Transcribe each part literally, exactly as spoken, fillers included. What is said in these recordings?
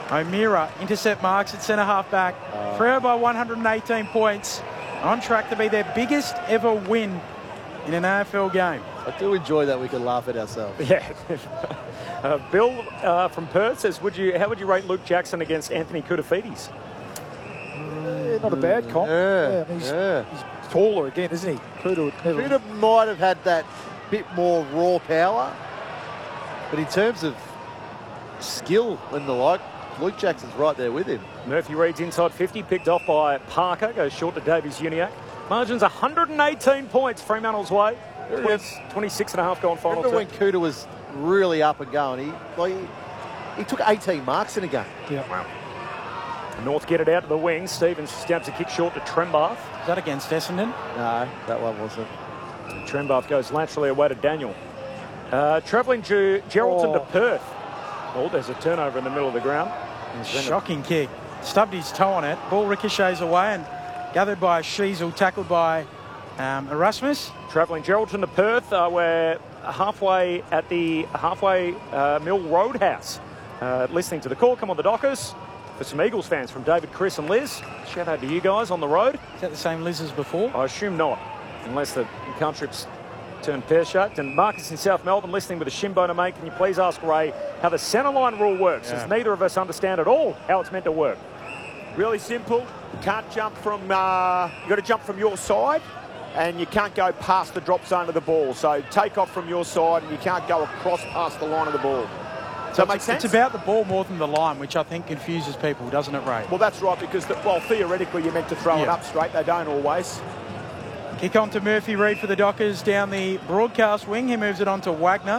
O'Meara, intercept marks at centre-half back. Uh, Freo by one hundred eighteen points. On track to be their biggest ever win in an A F L game. I do enjoy that we can laugh at ourselves. Yeah. uh, Bill uh, from Perth says, "Would you? How would you rate Luke Jackson against Anthony Koutoufides?" Yeah, not a bad comp. Yeah, Yeah, I mean, he's, yeah. he's taller again, isn't he? Kuda never... Kuda might have had that bit more raw power, but in terms of skill and the like, Luke Jackson's right there with him. Murphy Reed's inside fifty, picked off by Parker, goes short to Davies Uniacke. Margin's one hundred eighteen points Fremantle's way. twenty, twenty-six and a half gone final. Remember when Kuda was really up and going? He like he, he took eighteen marks in a game. Yeah. Wow. North get it out to the wing. Stevens stabs a kick short to Trembath. Is that against Essendon? No, that one wasn't. Trembath goes laterally away to Daniel. Uh, travelling to Geraldton Oh. to Perth. Oh, there's a turnover in the middle of the ground. Shocking kick. Stubbed his toe on it. Ball ricochets away and gathered by Sheasel, tackled by um, Erasmus. Travelling Geraldton to Perth. Uh, we're halfway at the halfway uh, Mill Roadhouse. Uh, listening to the call. Come on the Dockers. For some Eagles fans from David, Chris and Liz. Shout out to you guys on the road. Is that the same Liz as before? I assume not, unless the cantrips turn pear-shaped. And Marcus in South Melbourne listening with a shin bone to make. Can you please ask Ray how the centre line rule works? Yeah. As neither of us understand at all how it's meant to work. Really simple. You can't jump from, uh, you've got to jump from your side and you can't go past the drop zone of the ball. So take off from your side and you can't go across past the line of the ball. Does that make sense? It's about the ball more than the line, which I think confuses people, doesn't it, Ray? Well, that's right, because, the, well, theoretically, you're meant to throw it Yeah. up straight. They don't always. Kick on to Murphy Reed for the Dockers down the broadcast wing. He moves it on to Wagner.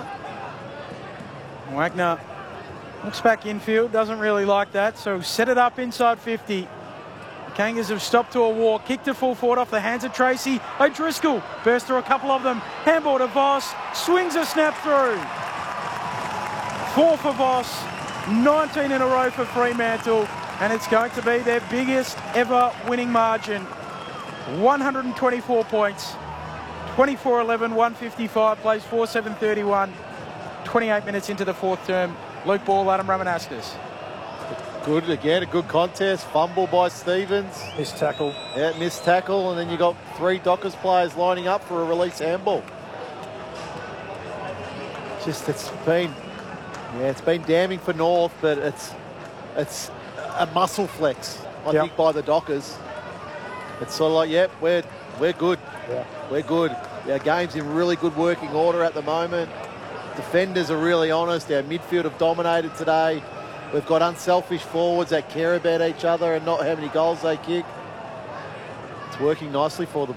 Wagner looks back infield, doesn't really like that, so set it up inside fifty. The Kangas have stopped to a walk, kick to full forward off the hands of Tracy. O'Driscoll burst through a couple of them. Handball to Voss, swings a snap through. Four for Voss, nineteen in a row for Fremantle, and it's going to be their biggest ever winning margin. one hundred twenty-four points, twenty-four eleven, one fifty-five, plays four seven thirty-one, twenty-eight minutes into the fourth term. Luke Ball, Adam Ramanaskas. Good again, a good contest. Fumble by Stevens. Missed tackle. Yeah, missed tackle, and then you got three Dockers players lining up for a release handball. Just it's been, yeah, it's been damning for North, but it's it's a muscle flex, I Yep. think, by the Dockers. It's sort of like, yep, we're we're good. Yeah. We're good. Our game's in really good working order at the moment. Defenders are really honest. Our midfield have dominated today. We've got unselfish forwards that care about each other and not how many goals they kick. It's working nicely for them.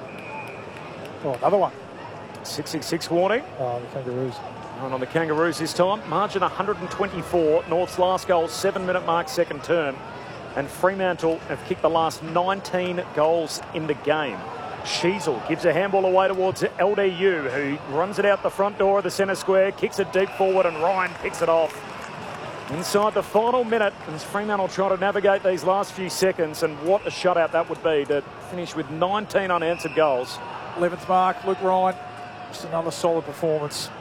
Oh, another one. six six six warning. Oh, the Kangaroos. And on the Kangaroos this time. Margin one hundred twenty-four. North's last goal, seven-minute mark, second term. And Fremantle have kicked the last nineteen goals in the game. Sheasel gives a handball away towards L D U, who runs it out the front door of the centre square, kicks it deep forward, and Ryan picks it off. Inside the final minute, as Fremantle try to navigate these last few seconds, and what a shutout that would be to finish with nineteen unanswered goals. eleventh mark, Luke Ryan. Just another solid performance.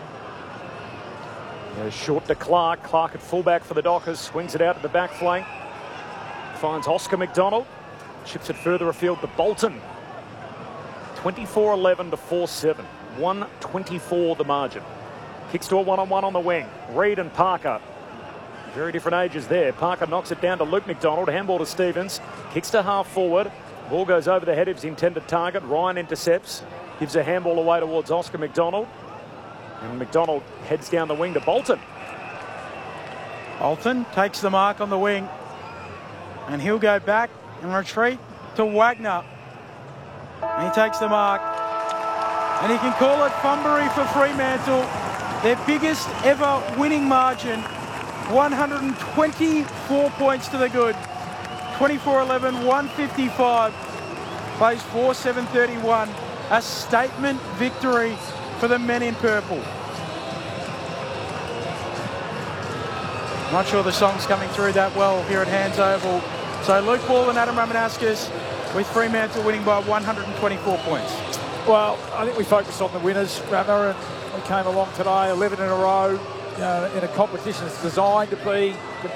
Goes short to Clark. Clark at fullback for the Dockers, swings it out to the back flank. Finds Oscar McDonald. Chips it further afield to Bolton. twenty-four eleven to four seven. one twenty-four the margin. Kicks to a one-on-one on the wing. Reed and Parker. Very different ages there. Parker knocks it down to Luke McDonald. Handball to Stevens. Kicks to half forward. Ball goes over the head of his intended target. Ryan intercepts. Gives a handball away towards Oscar McDonald. And McDonald heads down the wing to Bolton. Bolton takes the mark on the wing. And he'll go back and retreat to Wagner. And he takes the mark. And he can call it Funbury for Fremantle. Their biggest ever winning margin. one hundred twenty-four points to the good. twenty-four eleven, one fifty-five. Plays four seven thirty-one. A statement victory for the men in purple. Not sure the song's coming through that well here at Hands Oval. So Luke Ball and Adam Ramanaskas with Fremantle winning by one hundred twenty-four points. Well, I think we focused on the winners, Rama, and we came along today, eleven in a row, uh, in a competition that's designed to be